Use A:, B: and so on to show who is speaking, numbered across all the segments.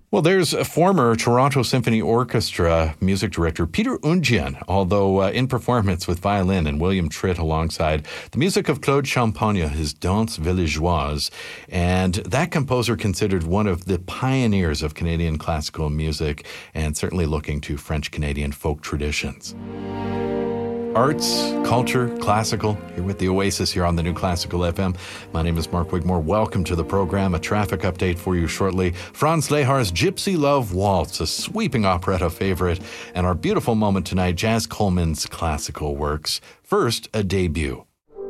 A: Well, there's a former Toronto Symphony Orchestra music director Peter Ungian, although in performance with violin and William Tritt alongside the music of Claude Champagne, his Danse Villageoise. And that composer considered one of the pioneers of Canadian classical music and certainly looking to French-Canadian folk traditions. Arts, culture, classical, here with the Oasis here on the New Classical FM. My name is Mark Wigmore. Welcome to the program. A traffic update for you shortly. Franz Lehar's Gypsy Love Waltz, a sweeping operetta favorite, and our beautiful moment tonight, Jazz Coleman's classical works. First, a debut.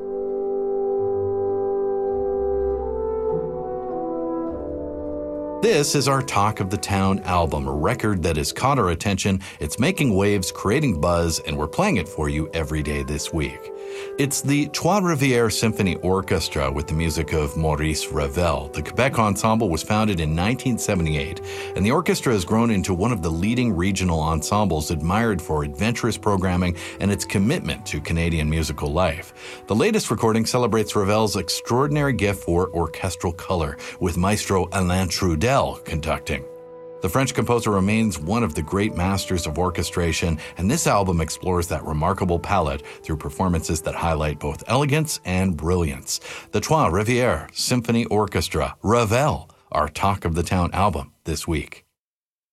A: This is our Talk of the Town album, a record that has caught our attention. It's making waves, creating buzz, and we're playing it for you every day this week. It's the Trois-Rivières Symphony Orchestra with the music of Maurice Ravel. The Quebec Ensemble was founded in 1978, and the orchestra has grown into one of the leading regional ensembles admired for adventurous programming and its commitment to Canadian musical life. The latest recording celebrates Ravel's extraordinary gift for orchestral color, with Maestro Alain Trudel conducting. The French composer remains one of the great masters of orchestration, and this album explores that remarkable palette through performances that highlight both elegance and brilliance. The Trois-Rivières Symphony Orchestra, Ravel, our Talk of the Town album this week.